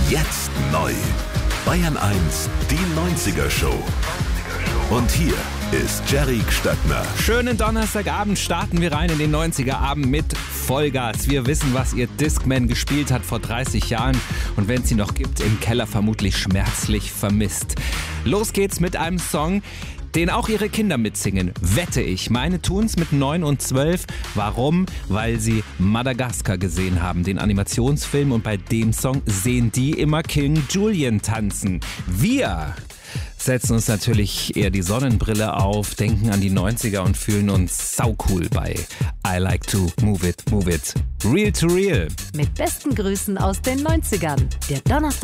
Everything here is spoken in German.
Jetzt neu. Bayern 1, die 90er Show. Und hier ist Jerry Stöckner. Schönen Donnerstagabend starten wir rein in den 90er Abend mit Vollgas. Wir wissen, was ihr Discman gespielt hat vor 30 Jahren und wenn es sie noch gibt, im Keller vermutlich schmerzlich vermisst. Los geht's mit einem Song, den auch ihre Kinder mitsingen, wette ich. Meine tun's mit 9 und 12. Warum? Weil sie Madagaskar gesehen haben, den Animationsfilm, und bei dem Song sehen die immer King Julian tanzen. Wir setzen uns natürlich eher die Sonnenbrille auf, denken an die 90er und fühlen uns saucool bei I Like to Move It, Move It. Real to Real. Mit besten Grüßen aus den 90ern. Der Donnerstag